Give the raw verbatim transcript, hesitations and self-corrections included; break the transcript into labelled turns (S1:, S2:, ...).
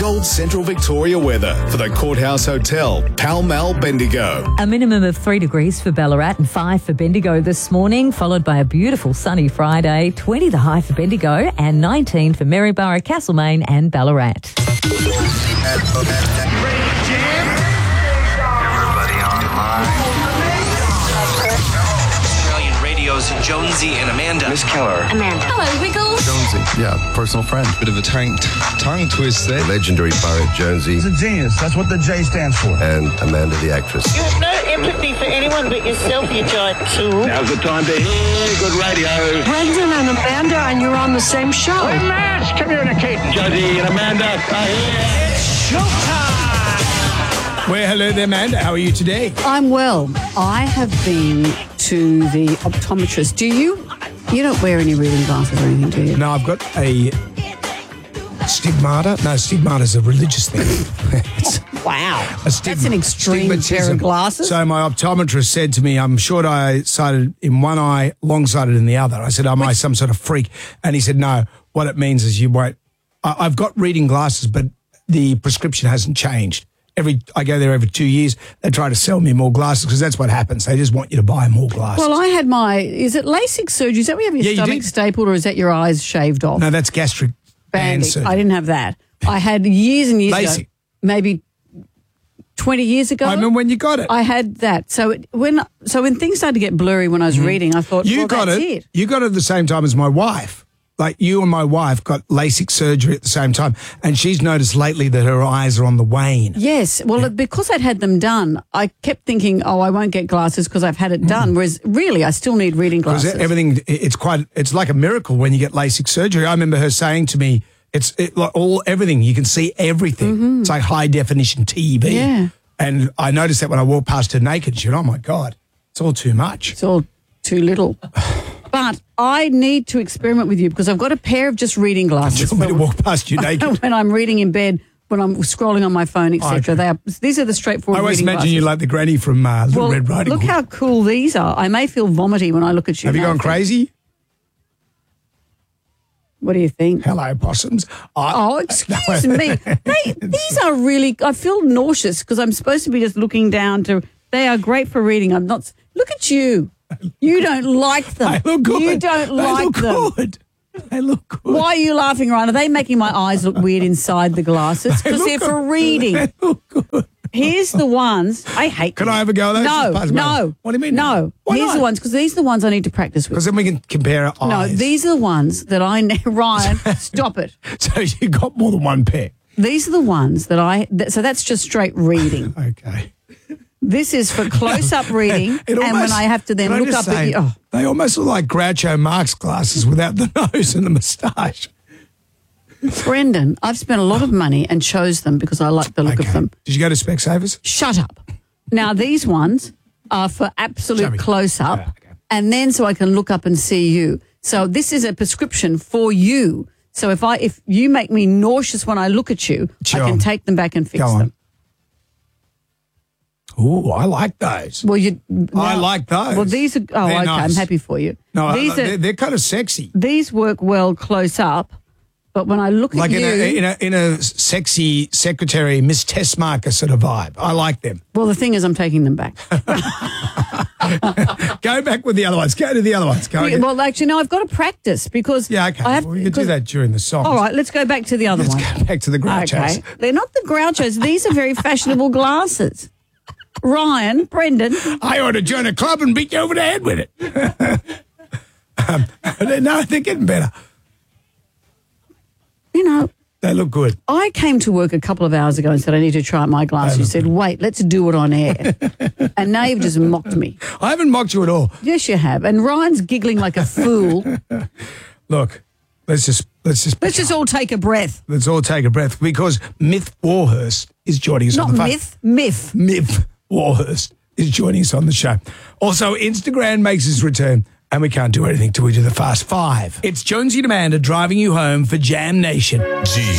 S1: Gold Central Victoria weather for the Courthouse Hotel, Pall Mall, Bendigo.
S2: A minimum of three degrees for Ballarat and five for Bendigo this morning, followed by a beautiful sunny Friday. twenty the high for Bendigo and nineteen for Maryborough, Castlemaine and Ballarat.
S3: Everybody online. Australian Radio's Jonesy and Amanda. Miss Keller.
S4: Amanda. Hello, Wiggles.
S5: Jonesy, yeah, personal friend.
S6: Bit of a tongue, tongue twist there.
S5: Legendary poet Jonesy.
S7: He's a genius. That's what the J stands for.
S5: And Amanda the actress.
S8: You have no empathy for anyone but yourself, you giant tool.
S9: Now's the time to hear good radio.
S10: Brendan and Amanda, and you're on the same show.
S9: We're mass communicating. Jonesy and Amanda are here.
S8: It's showtime.
S11: Well, hello there, Amanda. How are you today?
S10: I'm well. I have been to the optometrist. Do you? You don't wear any reading glasses or anything, do you?
S11: No, I've got a stigmata. No, stigmata is a religious thing.
S10: Wow.
S11: A stig-
S10: That's an extreme pair
S11: stigmatism.
S10: of glasses.
S11: So my optometrist said to me, I'm short-sighted in one eye, long-sighted in the other. I said, am I some sort of freak? And he said, no, what it means is you won't. I- I've got reading glasses, but the prescription hasn't changed. Every I go there every two years. They try to sell me more glasses because that's what happens. They just want you to buy more glasses.
S10: Well, I had my, is it LASIK surgery? Is that where you have your
S11: Yeah, you
S10: stomach
S11: did.
S10: stapled or is that your eyes shaved off?
S11: No, that's gastric band
S10: Banding.
S11: surgery.
S10: I didn't have that. I had years and years
S11: LASIK.
S10: ago, maybe twenty years ago.
S11: I remember when you got it.
S10: I had that. So it, when so when things started to get blurry when I was reading, I thought,
S11: You
S10: well,
S11: got
S10: that's
S11: it.
S10: it.
S11: You got it at the same time as my wife. Like you and my wife got LASIK surgery at the same time, and she's noticed lately that her eyes are on the wane.
S10: Yes. Well, because I'd had them done, I kept thinking, oh, I won't get glasses because I've had it done. Whereas really, I still need reading
S11: Because
S10: glasses.
S11: everything, it's quite, it's like a miracle when you get LASIK surgery. I remember her saying to me, it's it, like all everything you can see everything. It's like high definition T V.
S10: Yeah.
S11: And I noticed that when I walked past her naked, she went, "Oh my God, it's all too much."
S10: It's all too little. But I need to experiment with you because I've got a pair of just reading
S11: Do
S10: glasses.
S11: you want me to walk past you naked?
S10: when I'm reading in bed, when I'm scrolling on my phone, et cetera.
S11: Okay.
S10: They are, these are the
S11: I
S10: straightforward
S11: always
S10: reading
S11: imagine
S10: glasses.
S11: you like the granny from uh, Little
S10: well,
S11: Red Riding
S10: look
S11: Hood.
S10: how cool these are. I may feel vomity when I look at you.
S11: Have you
S10: now.
S11: gone crazy?
S10: What do you think?
S11: Hello, possums. I-
S10: Oh, excuse me. They, these are really, I feel nauseous because I'm supposed to be just looking down to, they are great for reading. I'm not, look at you. You don't like them.
S11: They look good.
S10: You don't
S11: they
S10: like
S11: look
S10: them.
S11: good. They look good.
S10: Why are you laughing, Ryan? Are they making my eyes look weird inside the glasses?
S11: They
S10: Because
S11: look
S10: they're for
S11: good.
S10: reading.
S11: They look good.
S10: Here's the ones, I hate
S11: Can
S10: them.
S11: I have a go at those?
S10: No,
S11: Just pass them
S10: no.
S11: over. What do you mean?
S10: No.
S11: Why
S10: These
S11: not?
S10: are the ones, because these are the ones I need to practice with.
S11: Because then we can compare our
S10: No,
S11: eyes.
S10: these are the ones that I, ne- Ryan, stop it.
S11: So you got more than one pair.
S10: These are the ones that I, th- so that's just straight reading.
S11: Okay.
S10: This is for close-up reading,
S11: It
S10: and when
S11: almost-
S10: I have to then
S11: can I
S10: look
S11: just
S10: up
S11: say,
S10: at you. Oh,
S11: They almost look like Groucho Marx glasses without the nose and the moustache.
S10: Brendan, I've spent a lot of money and chose them because I like the look
S11: Okay.
S10: of them.
S11: Did you go to Specsavers?
S10: Shut up. Now, these ones are for
S11: Show
S10: absolute
S11: me.
S10: close-up,
S11: Yeah, okay.
S10: and then so I can look up and see you. So this is a prescription for you. So if I if you make me nauseous when I look at you,
S11: Sure.
S10: I can take them back and fix
S11: Go on.
S10: them.
S11: Oh, I like those.
S10: Well, you.
S11: I
S10: now-
S11: like those.
S10: Well, these are. Oh,
S11: They're
S10: okay.
S11: nice.
S10: I'm happy for you.
S11: No,
S10: these
S11: I-
S10: are.
S11: they're, they're kind of sexy.
S10: These work well close up, but when I look
S11: Like
S10: at
S11: in
S10: you,
S11: a, in a in a sexy secretary, Miss Tessmarker sort of vibe. I like them.
S10: well, the thing is, I'm taking them back.
S11: Go back with the other ones. Go to the other ones. Go again.
S10: Well, actually, no, I've got to practice because
S11: Yeah, okay.
S10: I have.
S11: well, we can do
S10: because-
S11: that during the song.
S10: All right, let's go back to the other
S11: Let's
S10: one.
S11: go back to the Grouchos.
S10: Okay, they're not the Grouchos. These are very fashionable glasses. Ryan, Brendan,
S11: I ought to join a club and beat you over the head with it. um, no, they're getting better.
S10: you know,
S11: They look good.
S10: I came to work a couple of hours ago and said I need to try my glasses. You said, wait, let's do it on air. And now you've just mocked me.
S11: I haven't mocked you at all.
S10: Yes, you have. And Ryan's giggling like a fool.
S11: Look, let's just let's just
S10: Let's just all take a breath.
S11: let's all take a breath because Myth Warhurst is joining us
S10: Not
S11: on the phone.
S10: myth, myth.
S11: Myth Warhurst is joining us on the show. Also, Instagram makes his return, and we can't do anything till we do the Fast Five. It's Jonesy and Amanda driving you home for Jam Nation. G.